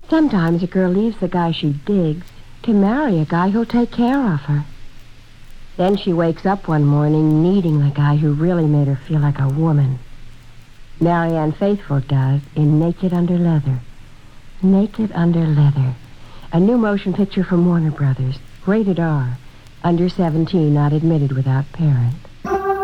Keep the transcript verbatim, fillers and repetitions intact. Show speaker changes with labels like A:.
A: Sometimes a girl leaves the guy she digs to marry a guy who'll take care of her. Then she wakes up one morning needing the guy who really made her feel like a woman. Marianne Faithfull does in Naked Under Leather. Naked Under Leather. A new motion picture from Warner Brothers. Rated R. Under seventeen, not admitted without parent.